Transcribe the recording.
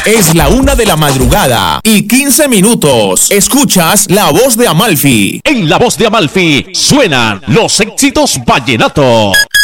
Es la 1:00 y 15 minutos. Escuchas La Voz de Amalfi. En La Voz de Amalfi suenan los éxitos vallenatos.